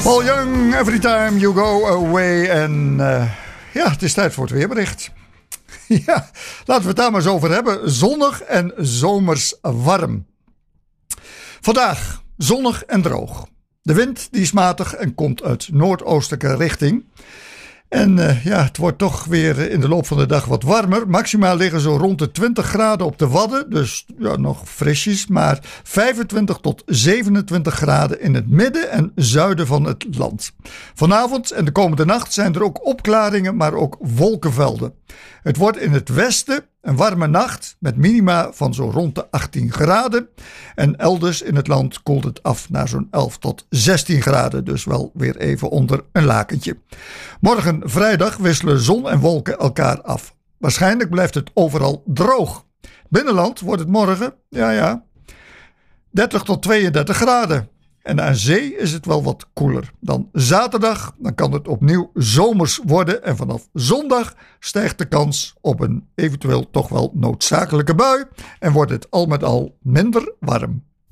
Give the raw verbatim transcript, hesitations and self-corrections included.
Paul Young, Every Time You Go Away. En uh, ja, het is tijd voor het weerbericht. Ja, laten we het daar maar eens over hebben. Zonnig en zomers warm. Vandaag zonnig en droog. De wind die is matig en komt uit noordoostelijke richting. En uh, ja, het wordt toch weer in de loop van de dag wat warmer. Maximaal liggen zo rond de twintig graden op de Wadden. Dus ja, nog frisjes. Maar vijfentwintig tot zevenentwintig graden in het midden en zuiden van het land. Vanavond en de komende nacht zijn er ook opklaringen, maar ook wolkenvelden. Het wordt in het westen een warme nacht met minima van zo rond de achttien graden. En elders in het land koelt het af naar zo'n elf tot zestien graden. Dus wel weer even onder een lakentje. Morgen vrijdag wisselen zon en wolken elkaar af. Waarschijnlijk blijft het overal droog. Binnenland wordt het morgen, ja ja, dertig tot tweeëndertig graden. En aan zee is het wel wat koeler. Dan zaterdag, dan kan het opnieuw zomers worden. En vanaf zondag stijgt de kans op een eventueel toch wel noodzakelijke bui. En wordt het al met al minder warm.